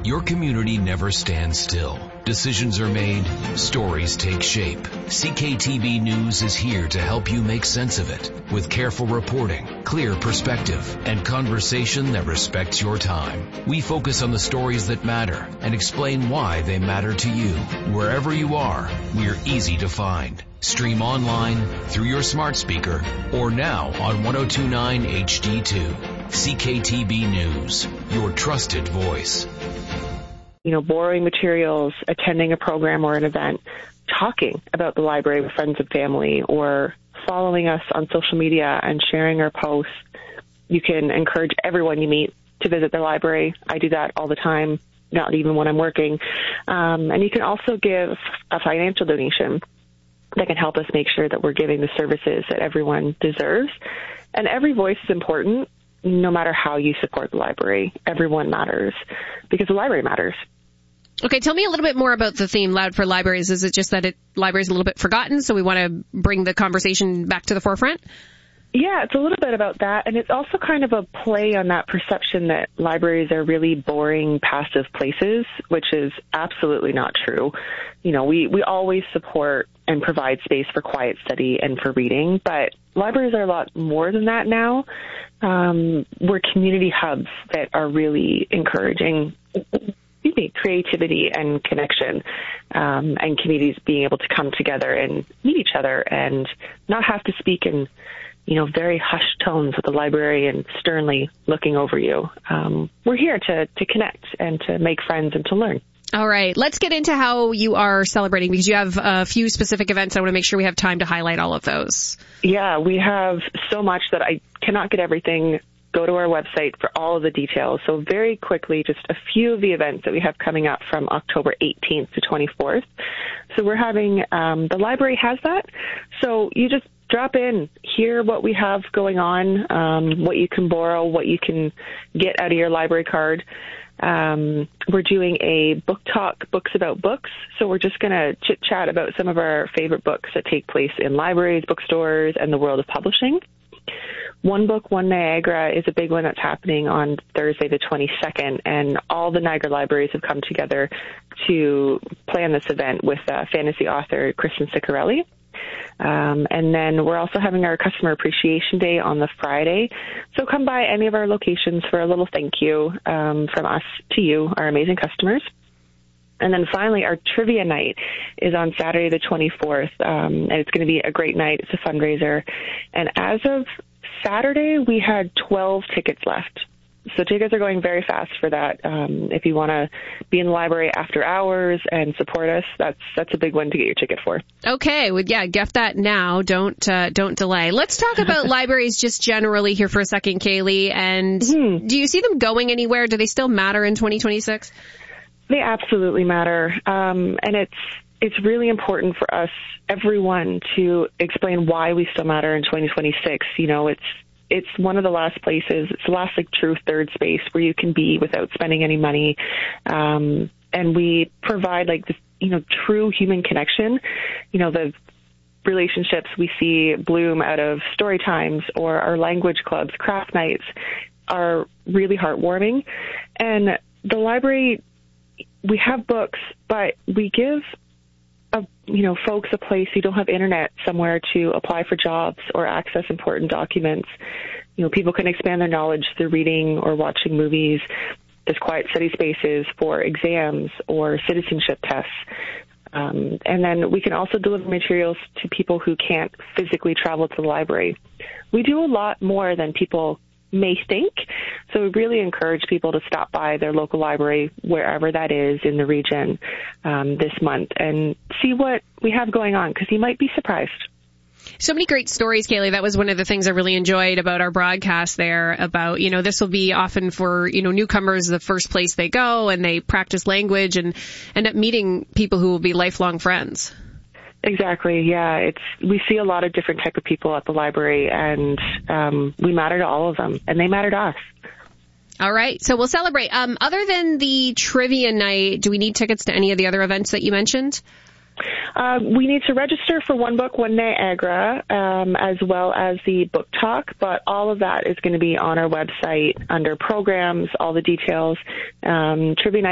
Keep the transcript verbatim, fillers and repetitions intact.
Your community never stands still. Decisions are made, stories take shape. C K T B News is here to help you make sense of it with careful reporting, clear perspective, and conversation that respects your time. We focus on the stories that matter and explain why they matter to you. Wherever you are, we're easy to find. Stream online, through your smart speaker, or now on ten twenty-nine H D two. C K T B News, your trusted voice. You know, borrowing materials, attending a program or an event, talking about the library with friends and family, or following us on social media and sharing our posts. You can encourage everyone you meet to visit the library. I do that all the time, not even when I'm working. Um, and you can also give a financial donation that can help us make sure that we're giving the services that everyone deserves. And every voice is important. No matter how you support the library, everyone matters because the library matters. Okay, tell me a little bit more about the theme, Loud for Libraries. Is it just that it libraries a little bit forgotten, so we want to bring the conversation back to the forefront? Yeah, it's a little bit about that, and it's also kind of a play on that perception that libraries are really boring, passive places, which is absolutely not true. You know, we, we always support and provide space for quiet study and for reading, but libraries are a lot more than that now. Um, we're community hubs that are really encouraging excuse me, creativity and connection, um, and communities being able to come together and meet each other and not have to speak in, you know, very hushed tones with the librarian sternly looking over you. Um, we're here to, to connect and to make friends and to learn. All right. Let's get into how you are celebrating, because you have a few specific events. I want to make sure we have time to highlight all of those. Yeah, we have so much that I cannot get everything. Go to our website for all of the details. So very quickly, just a few of the events that we have coming up from October eighteenth to twenty-fourth. So we're having, um, the library has that. So you just drop in, hear what we have going on, um, what you can borrow, what you can get out of your library card. Um, we're doing a book talk, books about books. So we're just going to chit chat about some of our favorite books that take place in libraries, bookstores, and the world of publishing. One Book, One Niagara is a big one that's happening on Thursday the twenty-second, and all the Niagara libraries have come together to plan this event with uh, fantasy author Kristen Ciccarelli. Um, and then we're also having our Customer Appreciation Day on the Friday. So come by any of our locations for a little thank you um, from us to you, our amazing customers. And then finally, our trivia night is on Saturday the twenty-fourth, um, and it's going to be a great night. It's a fundraiser. And as of Saturday, we had twelve tickets left. So tickets are going very fast for that. Um, if you want to be in the library after hours and support us, that's that's a big one to get your ticket for. Okay, well, yeah, get that now. Don't uh, don't delay. Let's talk about libraries just generally here for a second, Kaylee. And mm-hmm. Do you see them going anywhere? Do they still matter in twenty twenty-six? They absolutely matter, um, and it's it's really important for us, everyone, to explain why we still matter in twenty twenty-six. You know, it's it's one of the last places, it's the last like true third space where you can be without spending any money, um, and we provide like this, you know, true human connection. You know, the relationships we see bloom out of story times or our language clubs, craft nights, are really heartwarming, and the library. We have books, but we give, a, you know, folks a place who don't have internet somewhere to apply for jobs or access important documents. You know, people can expand their knowledge through reading or watching movies. There's quiet study spaces for exams or citizenship tests. Um, and then we can also deliver materials to people who can't physically travel to the library. We do a lot more than people may think. So we really encourage people to stop by their local library, wherever that is in the region, um, this month and see what we have going on, because you might be surprised. So many great stories, Kaylee. That was one of the things I really enjoyed about our broadcast there about, you know, this will be often for, you know, newcomers, the first place they go and they practice language and end up meeting people who will be lifelong friends. Exactly. Yeah, it's we see a lot of different type of people at the library, and um, we matter to all of them, and they matter to us. All right, so we'll celebrate. Um, other than the trivia night, do we need tickets to any of the other events that you mentioned? Uh, we need to register for One Book, One Niagara, um, as well as the book talk, but all of that is going to be on our website under programs, all the details. Um, trivia night